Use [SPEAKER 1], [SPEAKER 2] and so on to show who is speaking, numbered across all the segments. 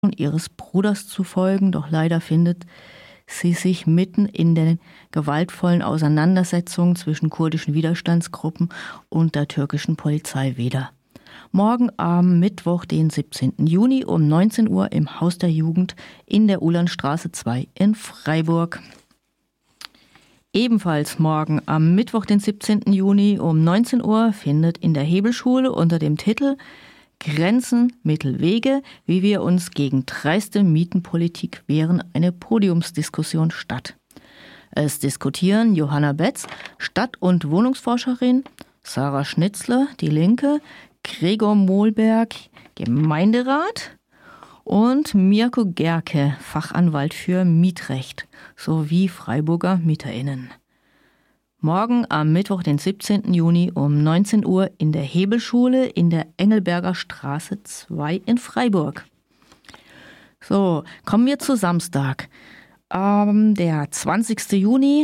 [SPEAKER 1] ihres Bruders zu folgen, doch leider findet sie sich mitten in den gewaltvollen Auseinandersetzungen zwischen kurdischen Widerstandsgruppen und der türkischen Polizei wieder. Morgen am Mittwoch, den 17. Juni um 19 Uhr im Haus der Jugend in der Uhlandstraße 2 in Freiburg. Ebenfalls morgen am Mittwoch, den 17. Juni um 19 Uhr findet in der Hebelschule unter dem Titel Grenzen, Mittel, Wege, wie wir uns gegen dreiste Mietenpolitik wehren, eine Podiumsdiskussion statt. Es diskutieren Johanna Betz, Stadt- und Wohnungsforscherin, Sarah Schnitzler, Die Linke, Gregor Mohlberg, Gemeinderat und Mirko Gerke, Fachanwalt für Mietrecht, sowie Freiburger MieterInnen. Morgen am Mittwoch, den 17. Juni um 19 Uhr in der Hebelschule in der Engelberger Straße 2 in Freiburg. So, kommen wir zu Samstag. Der 20. Juni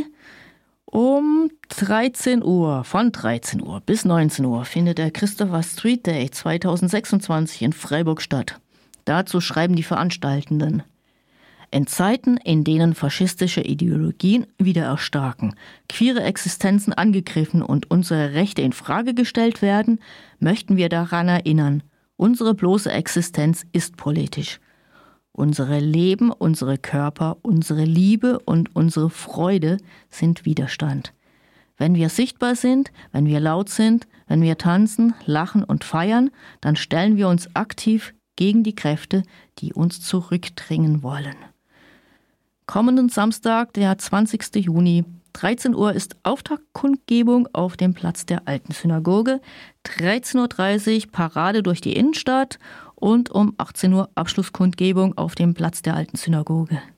[SPEAKER 1] um 13 Uhr, von 13 Uhr bis 19 Uhr findet der Christopher Street Day 2026 in Freiburg statt. Dazu schreiben die Veranstaltenden: In Zeiten, in denen faschistische Ideologien wieder erstarken, queere Existenzen angegriffen und unsere Rechte in Frage gestellt werden, möchten wir daran erinnern, unsere bloße Existenz ist politisch. Unsere Leben, unsere Körper, unsere Liebe und unsere Freude sind Widerstand. Wenn wir sichtbar sind, wenn wir laut sind, wenn wir tanzen, lachen und feiern, dann stellen wir uns aktiv gegen die Kräfte, die uns zurückdrängen wollen. Kommenden Samstag, der 20. Juni, 13 Uhr ist Auftaktkundgebung auf dem Platz der Alten Synagoge, 13.30 Uhr Parade durch die Innenstadt und um 18 Uhr Abschlusskundgebung auf dem Platz der Alten Synagoge.